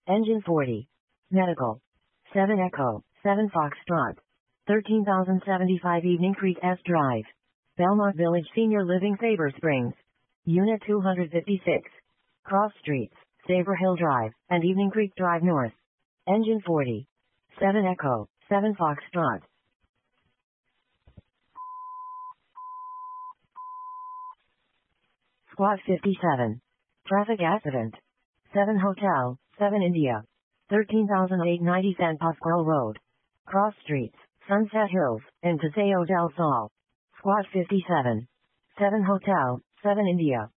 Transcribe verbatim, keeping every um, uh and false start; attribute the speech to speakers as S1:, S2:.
S1: Engine forty. Medical. seven Echo, seven Foxtrot. thirteen thousand seventy-five Evening Creek S Drive. Belmont Village Senior Living Sabre Springs. Unit two hundred fifty-six. Cross Streets, Sabre Hill Drive, and Evening Creek Drive North. Engine forty. seven Echo, seven Foxtrot. Squad fifty-seven. Traffic accident. seven Hotel, seven India. thirteen thousand eight hundred ninety San Pasquale Road. Cross Streets, Sunset Hills, and Paseo del Sol. Squad fifty-seven. seven Hotel, seven India.